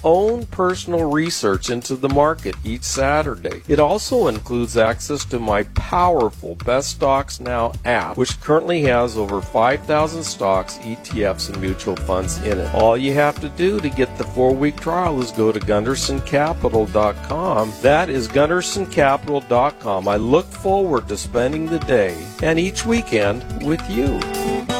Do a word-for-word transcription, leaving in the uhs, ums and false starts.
own personal research into the market each Saturday. It also includes access to my powerful Best Stocks Now app, which currently has over five thousand stocks, E T Fs, and mutual funds in it. All you have to do to get the four-week trial is go to gunderson capital dot com. That is gunderson capital dot com. I look forward to spending the day and each weekend with you.